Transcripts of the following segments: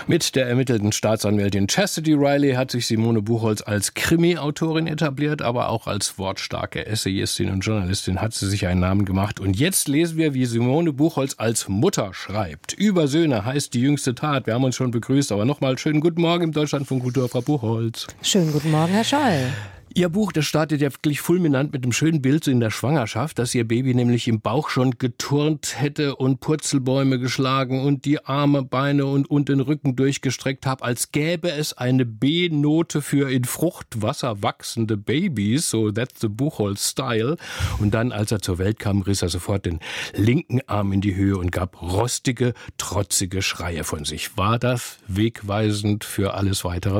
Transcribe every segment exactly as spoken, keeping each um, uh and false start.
Mit der ermittelten Staatsanwältin Chastity Riley hat sich Simone Buchholz als Krimi-Autorin etabliert, aber auch als wortstarke Essayistin und Journalistin hat sie sich einen Namen gemacht. Und jetzt lesen wir, wie Simone Buchholz als Mutter schreibt. Über Söhne heißt die jüngste Tat. Wir haben uns schon begrüßt, aber nochmal schönen guten Morgen im Deutschlandfunk Kultur, Frau Buchholz. Schönen guten Morgen, Herr Scholl. Ihr Buch, das startet ja wirklich fulminant mit einem schönen Bild so in der Schwangerschaft, dass Ihr Baby nämlich im Bauch schon geturnt hätte und Purzelbäume geschlagen und die Arme, Beine und, und den Rücken durchgestreckt hat, als gäbe es eine B-Note für in Fruchtwasser wachsende Babys, so that's the Buchholz-Style. Und dann, als er zur Welt kam, riss er sofort den linken Arm in die Höhe und gab rostige, trotzige Schreie von sich. War das wegweisend für alles Weitere?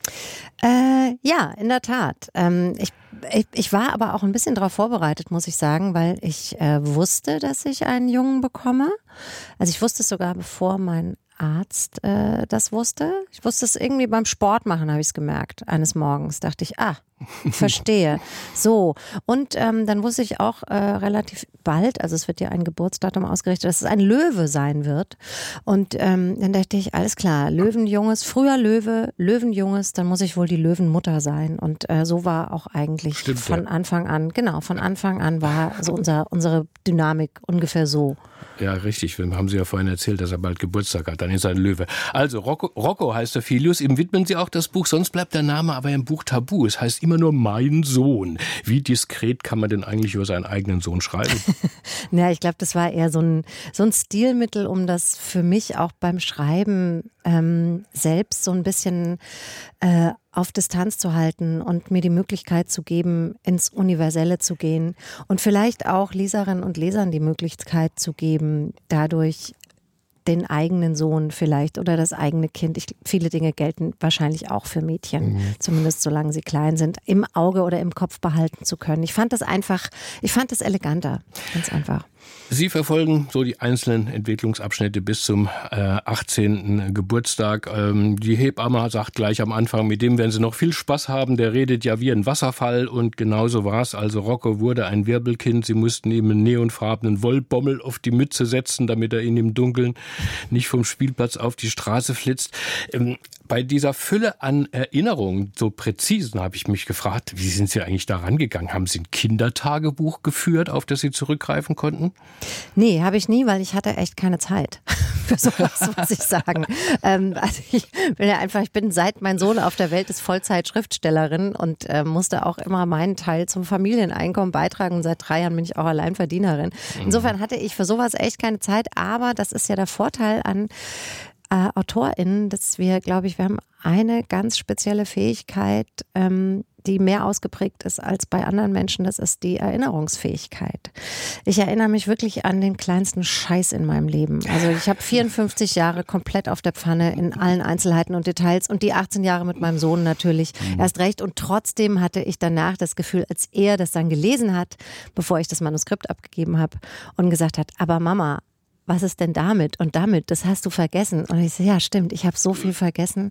Äh, ja, in der Tat. Ähm, ich, ich, ich war aber auch ein bisschen darauf vorbereitet, muss ich sagen, weil ich äh, wusste, dass ich einen Jungen bekomme. Also ich wusste es sogar, bevor mein Arzt äh, das wusste. Ich wusste es irgendwie beim Sport machen, habe ich es gemerkt. Eines Morgens dachte ich, ah, verstehe. So, und ähm, dann wusste ich auch äh, relativ bald, also es wird ja ein Geburtsdatum ausgerichtet, dass es ein Löwe sein wird. Und ähm, dann dachte ich, alles klar, Löwenjunges, früher Löwe, Löwenjunges, dann muss ich wohl die Löwenmutter sein. Und äh, so war auch eigentlich Stimmt, von ja. Anfang an, genau, von Anfang an war so unser, unsere Dynamik ungefähr so. Ja, richtig. Haben Sie ja vorhin erzählt, dass er bald Geburtstag hat. Dann ist er ein Löwe. Also, Rocco, Rocco heißt der Filius. Ihm widmen Sie auch das Buch. Sonst bleibt der Name aber im Buch tabu. Es heißt immer nur mein Sohn. Wie diskret kann man denn eigentlich über seinen eigenen Sohn schreiben? Ja, ich glaube, das war eher so ein, so ein Stilmittel, um das für mich auch beim Schreiben ähm, selbst so ein bisschen äh, auf Distanz zu halten und mir die Möglichkeit zu geben, ins Universelle zu gehen und vielleicht auch Leserinnen und Lesern die Möglichkeit zu geben, dadurch den eigenen Sohn vielleicht oder das eigene Kind. Ich, viele Dinge gelten wahrscheinlich auch für Mädchen, mhm. zumindest solange sie klein sind, im Auge oder im Kopf behalten zu können. Ich fand das einfach, ich fand das eleganter, ganz einfach. Sie verfolgen so die einzelnen Entwicklungsabschnitte bis zum äh, achtzehnten Geburtstag. Ähm, die Hebamme sagt gleich am Anfang, mit dem werden Sie noch viel Spaß haben. Der redet ja wie ein Wasserfall und genauso war es. Also Rocco wurde ein Wirbelkind. Sie mussten ihm einen neonfarbenen Wollbommel auf die Mütze setzen, damit er ihn im Dunkeln nicht vom Spielplatz auf die Straße flitzt. Ähm, bei dieser Fülle an Erinnerungen, so präzisen, habe ich mich gefragt, wie sind Sie eigentlich da rangegangen? Haben Sie ein Kindertagebuch geführt, auf das Sie zurückgreifen konnten? Nee, habe ich nie, weil ich hatte echt keine Zeit für sowas, muss ich sagen. ähm, also ich bin ja einfach, ich bin seit mein Sohn auf der Welt ist Vollzeit-Schriftstellerin und äh, musste auch immer meinen Teil zum Familieneinkommen beitragen. Und seit drei Jahren bin ich auch Alleinverdienerin. Insofern hatte ich für sowas echt keine Zeit, aber das ist ja der Vorteil an Äh, AutorInnen, dass wir, glaube ich, wir haben eine ganz spezielle Fähigkeit, ähm, die mehr ausgeprägt ist als bei anderen Menschen, das ist die Erinnerungsfähigkeit. Ich erinnere mich wirklich an den kleinsten Scheiß in meinem Leben. Also ich habe vierundfünfzig Jahre komplett auf der Pfanne in allen Einzelheiten und Details und die achtzehn Jahre mit meinem Sohn natürlich mhm. erst recht. Und trotzdem hatte ich danach das Gefühl, als er das dann gelesen hat, bevor ich das Manuskript abgegeben habe und gesagt hat, aber Mama, was ist denn damit und damit? Das hast du vergessen. Und ich so, ja stimmt, ich habe so viel vergessen.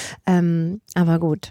Ähm, aber gut.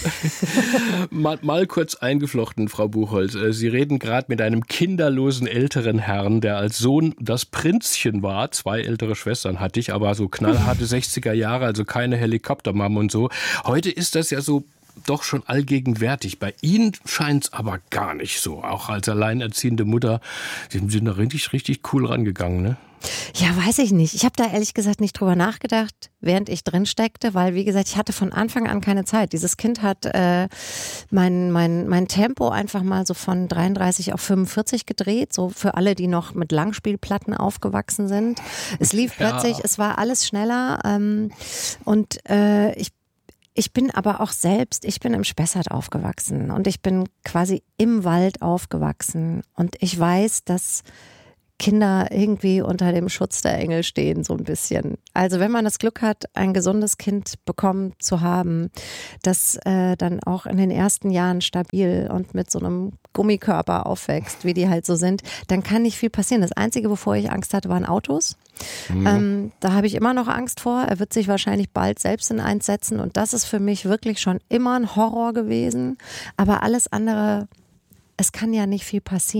mal, mal kurz eingeflochten, Frau Buchholz. Sie reden gerade mit einem kinderlosen älteren Herrn, der als Sohn das Prinzchen war. Zwei ältere Schwestern hatte ich, aber so knallharte sechziger Jahre, also keine Helikoptermam und so. Heute ist das ja so doch schon allgegenwärtig. Bei Ihnen scheint es aber gar nicht so. Auch als alleinerziehende Mutter, Sie sind da richtig, richtig cool rangegangen, ne? Ja, weiß ich nicht. Ich habe da ehrlich gesagt nicht drüber nachgedacht, während ich drin steckte, weil wie gesagt, ich hatte von Anfang an keine Zeit. Dieses Kind hat äh, mein, mein, mein Tempo einfach mal so von dreiunddreißig auf fünfundvierzig gedreht, so für alle, die noch mit Langspielplatten aufgewachsen sind. Es lief plötzlich, ja. Es war alles schneller ähm, und äh, ich Ich bin aber auch selbst, ich bin im Spessart aufgewachsen und ich bin quasi im Wald aufgewachsen und ich weiß, dass Kinder irgendwie unter dem Schutz der Engel stehen, so ein bisschen. Also wenn man das Glück hat, ein gesundes Kind bekommen zu haben, das äh, dann auch in den ersten Jahren stabil und mit so einem Gummikörper aufwächst, wie die halt so sind, dann kann nicht viel passieren. Das Einzige, wovor ich Angst hatte, waren Autos. Mhm. Ähm, da habe ich immer noch Angst vor. Er wird sich wahrscheinlich bald selbst in eins setzen und das ist für mich wirklich schon immer ein Horror gewesen. Aber alles andere, es kann ja nicht viel passieren.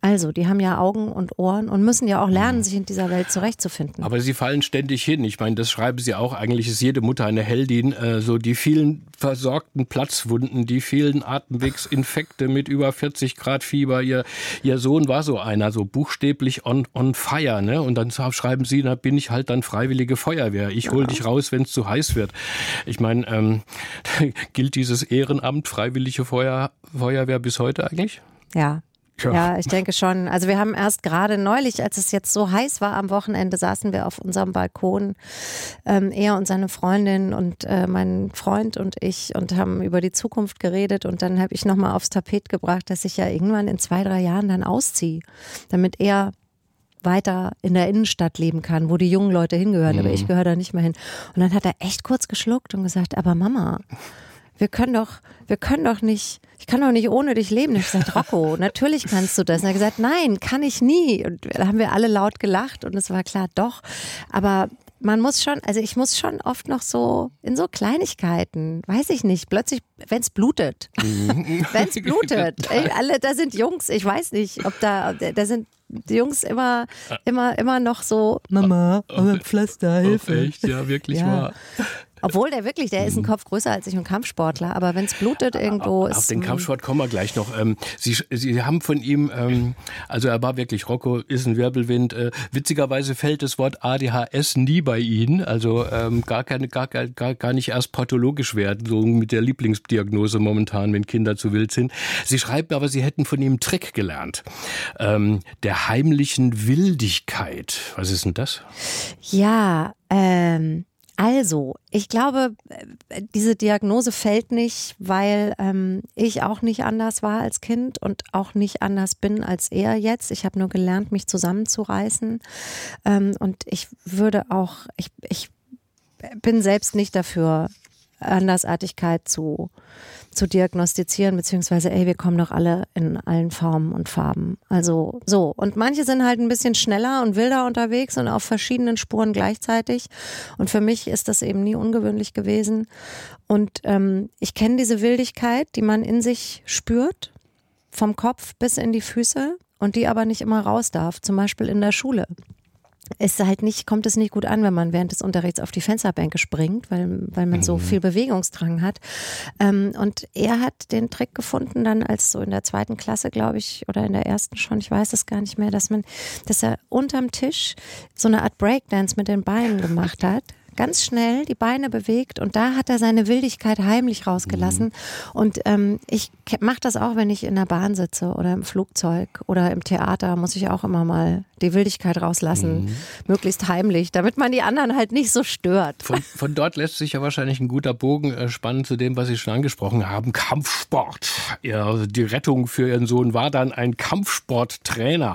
Also, die haben ja Augen und Ohren und müssen ja auch lernen, sich in dieser Welt zurechtzufinden. Aber sie fallen ständig hin. Ich meine, das schreiben Sie auch. Eigentlich ist jede Mutter eine Heldin. Äh, so die vielen versorgten Platzwunden, die vielen Atemwegsinfekte mit über vierzig Grad Fieber. Ihr, ihr Sohn war so einer, so buchstäblich on, on fire. Ne? Und dann schreiben Sie, da bin ich halt dann freiwillige Feuerwehr. Ich hol ja. dich raus, wenn es zu heiß wird. Ich meine, ähm, gilt dieses Ehrenamt Freiwillige Feuer, Feuerwehr bis heute eigentlich? Ja. Ja. ja, ich denke schon. Also wir haben erst gerade neulich, als es jetzt so heiß war am Wochenende, saßen wir auf unserem Balkon, ähm, er und seine Freundin und äh, mein Freund und ich und haben über die Zukunft geredet und dann habe ich nochmal aufs Tapet gebracht, dass ich ja irgendwann in zwei, drei Jahren dann ausziehe, damit er weiter in der Innenstadt leben kann, wo die jungen Leute hingehören, mhm. aber ich gehöre da nicht mehr hin. Und dann hat er echt kurz geschluckt und gesagt, aber Mama, wir können doch, wir können doch nicht, ich kann doch nicht ohne dich leben. Und ich habe gesagt, Rocco, natürlich kannst du das. Und er hat gesagt, nein, kann ich nie. Und da haben wir alle laut gelacht und es war klar, doch. Aber man muss schon, also ich muss schon oft noch so in so Kleinigkeiten, weiß ich nicht, plötzlich, wenn es blutet, wenn es blutet, ey, alle, da sind Jungs, ich weiß nicht, ob da, da sind die Jungs immer, immer, immer noch so, Mama, aber Pflaster, Hilfe. Oh, echt, ja, wirklich ja. wahr. Obwohl der wirklich, der ist ein Kopf größer als ich und Kampfsportler, aber wenn es blutet irgendwo ist... Auf den Kampfsport kommen wir gleich noch. Sie, Sie haben von ihm, also er war wirklich, Rocco ist ein Wirbelwind. Witzigerweise fällt das Wort A D H S nie bei Ihnen, also gar, keine, gar, gar, gar nicht erst pathologisch werden, so mit der Lieblingsdiagnose momentan, wenn Kinder zu wild sind. Sie schreiben aber, Sie hätten von ihm einen Trick gelernt, der heimlichen Wildigkeit. Was ist denn das? Ja, ähm... Also, ich glaube, diese Diagnose fällt nicht, weil ähm, ich auch nicht anders war als Kind und auch nicht anders bin als er jetzt. Ich habe nur gelernt, mich zusammenzureißen. Ähm, und ich würde auch, ich, ich bin selbst nicht dafür, Andersartigkeit zu, zu diagnostizieren, beziehungsweise, ey, wir kommen doch alle in allen Formen und Farben. Also so. Und manche sind halt ein bisschen schneller und wilder unterwegs und auf verschiedenen Spuren gleichzeitig. Und für mich ist das eben nie ungewöhnlich gewesen. Und ähm, ich kenne diese Wildigkeit, die man in sich spürt, vom Kopf bis in die Füße und die aber nicht immer raus darf, zum Beispiel in der Schule. Ist halt nicht, kommt es nicht gut an, wenn man während des Unterrichts auf die Fensterbänke springt, weil, weil man so viel Bewegungsdrang hat. Ähm, und er hat den Trick gefunden, dann als so in der zweiten Klasse, glaube ich, oder in der ersten schon, ich weiß es gar nicht mehr, dass man, dass er unterm Tisch so eine Art Breakdance mit den Beinen gemacht hat. Ganz schnell die Beine bewegt und da hat er seine Wildigkeit heimlich rausgelassen. Mhm. Und ähm, ich mache das auch, wenn ich in der Bahn sitze oder im Flugzeug oder im Theater, muss ich auch immer mal die Wildigkeit rauslassen, mhm. möglichst heimlich, damit man die anderen halt nicht so stört. Von, von dort lässt sich ja wahrscheinlich ein guter Bogen äh, spannen zu dem, was Sie schon angesprochen haben, Kampfsport. Ja, die Rettung für Ihren Sohn war dann ein Kampfsporttrainer.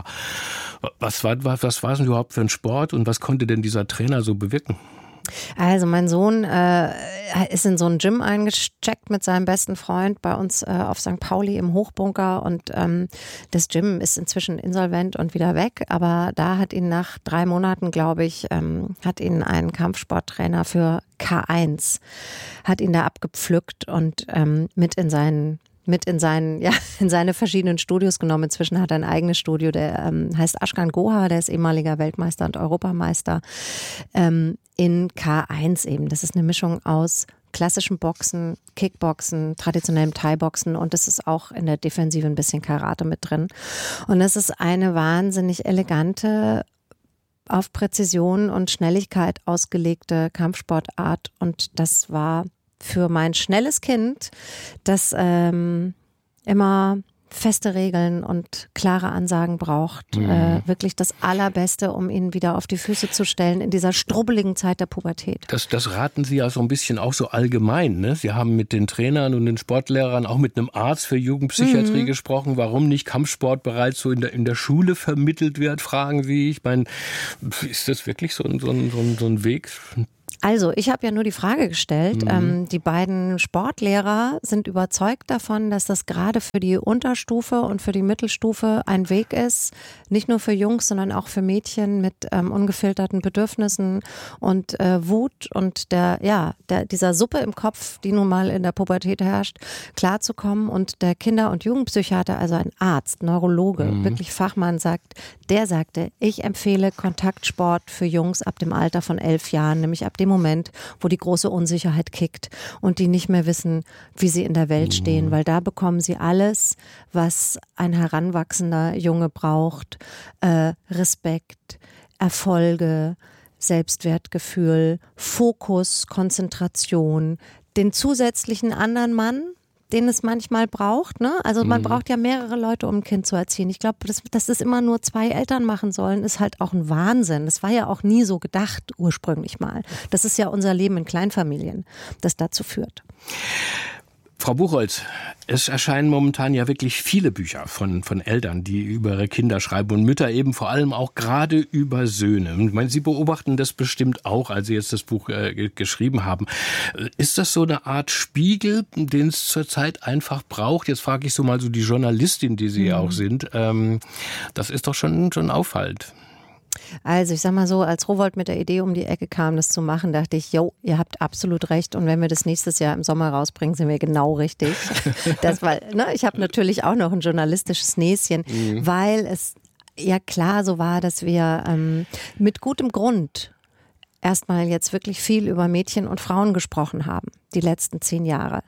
Was war, was, was war es denn überhaupt für ein Sport und was konnte denn dieser Trainer so bewirken? Also mein Sohn äh, ist in so ein Gym eingecheckt mit seinem besten Freund bei uns äh, auf Sankt Pauli im Hochbunker und ähm, das Gym ist inzwischen insolvent und wieder weg, aber da hat ihn nach drei Monaten, glaube ich, ähm, hat ihn ein Kampfsporttrainer für K eins, hat ihn da abgepflückt und ähm, mit in seinen mit in seinen, ja, in seine verschiedenen Studios genommen. Inzwischen hat er ein eigenes Studio, der ähm, heißt Ashkan Goha, der ist ehemaliger Weltmeister und Europameister ähm, in K eins eben. Das ist eine Mischung aus klassischem Boxen, Kickboxen, traditionellem Thai-Boxen und es ist auch in der Defensive ein bisschen Karate mit drin. Und das ist eine wahnsinnig elegante, auf Präzision und Schnelligkeit ausgelegte Kampfsportart und das war für mein schnelles Kind, das ähm, immer feste Regeln und klare Ansagen braucht, mhm. äh, wirklich das Allerbeste, um ihn wieder auf die Füße zu stellen in dieser strubbeligen Zeit der Pubertät. Das, das raten Sie ja so ein bisschen auch so allgemein, ne? Sie haben mit den Trainern und den Sportlehrern, auch mit einem Arzt für Jugendpsychiatrie mhm. gesprochen, warum nicht Kampfsport bereits so in der, in der Schule vermittelt wird, fragen Sie. Ich meine, ist das wirklich so ein, so ein, so ein, so ein Weg, Also, ich habe ja nur die Frage gestellt. Mhm. Ähm, die beiden Sportlehrer sind überzeugt davon, dass das gerade für die Unterstufe und für die Mittelstufe ein Weg ist, nicht nur für Jungs, sondern auch für Mädchen mit ähm, ungefilterten Bedürfnissen und äh, Wut und der, ja, der, dieser Suppe im Kopf, die nun mal in der Pubertät herrscht, klarzukommen. Und der Kinder- und Jugendpsychiater, also ein Arzt, Neurologe, Mhm. wirklich Fachmann, sagt, der sagte, ich empfehle Kontaktsport für Jungs ab dem Alter von elf Jahren, nämlich ab dem Moment, wo die große Unsicherheit kickt und die nicht mehr wissen, wie sie in der Welt stehen, weil da bekommen sie alles, was ein heranwachsender Junge braucht, äh, Respekt, Erfolge, Selbstwertgefühl, Fokus, Konzentration, den zusätzlichen anderen Mann, den es manchmal braucht, ne? Also man Mhm. braucht ja mehrere Leute, um ein Kind zu erziehen. Ich glaube, dass, dass das immer nur zwei Eltern machen sollen, ist halt auch ein Wahnsinn. Das war ja auch nie so gedacht ursprünglich mal. Das ist ja unser Leben in Kleinfamilien, das dazu führt. Frau Buchholz, es erscheinen momentan ja wirklich viele Bücher von, von Eltern, die über ihre Kinder schreiben und Mütter eben vor allem auch gerade über Söhne. Ich meine, Sie beobachten das bestimmt auch, als Sie jetzt das Buch äh, geschrieben haben. Ist das so eine Art Spiegel, den es zurzeit einfach braucht? Jetzt frage ich so mal so die Journalistin, die Sie ja auch sind. Ähm, das ist doch schon, schon auffallend. Also ich sag mal so, als Rowohlt mit der Idee um die Ecke kam, das zu machen, dachte ich, jo, ihr habt absolut recht und wenn wir das nächstes Jahr im Sommer rausbringen, sind wir genau richtig. Das war, ne, ich habe natürlich auch noch ein journalistisches Näschen, mhm. weil es ja klar so war, dass wir ähm, mit gutem Grund erstmal jetzt wirklich viel über Mädchen und Frauen gesprochen haben, die letzten zehn Jahre.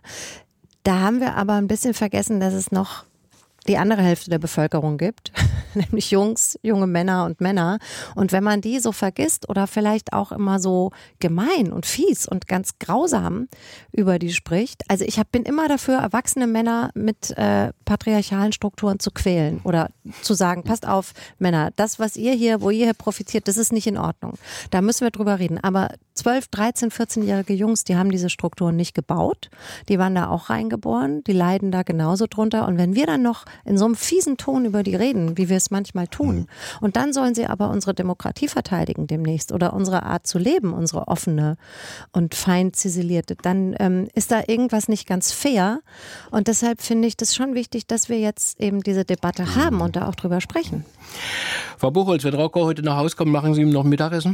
Da haben wir aber ein bisschen vergessen, dass es noch die andere Hälfte der Bevölkerung gibt, nämlich Jungs, junge Männer und Männer. Und wenn man die so vergisst oder vielleicht auch immer so gemein und fies und ganz grausam über die spricht, also ich hab, bin immer dafür, erwachsene Männer mit äh, patriarchalen Strukturen zu quälen oder zu sagen, passt auf, Männer, das, was ihr hier, wo ihr hier profitiert, das ist nicht in Ordnung. Da müssen wir drüber reden. Aber zwölf, dreizehn, vierzehnjährige Jungs, die haben diese Strukturen nicht gebaut. Die waren da auch reingeboren, die leiden da genauso drunter. Und wenn wir dann noch in so einem fiesen Ton über die reden, wie wir es manchmal tun, und dann sollen sie aber unsere Demokratie verteidigen demnächst oder unsere Art zu leben, unsere offene und fein ziselierte, dann ähm, ist da irgendwas nicht ganz fair. Und deshalb finde ich das schon wichtig, dass wir jetzt eben diese Debatte haben und da auch drüber sprechen. Frau Buchholz, wenn Rocco heute nach Hause kommt, machen Sie ihm noch Mittagessen?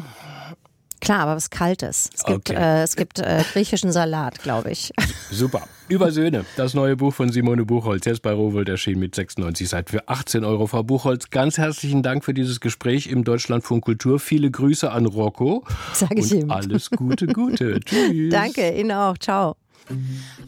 Klar, aber was Kaltes. Es gibt, Okay. äh, es gibt äh, griechischen Salat, glaube ich. Super. Über Söhne, das neue Buch von Simone Buchholz, jetzt bei Rowohlt erschienen mit sechsundneunzig Seiten für achtzehn Euro. Frau Buchholz, ganz herzlichen Dank für dieses Gespräch im Deutschlandfunk Kultur. Viele Grüße an Rocco. Sag ich und ihm. Alles Gute, Gute. Tschüss. Danke, Ihnen auch. Ciao.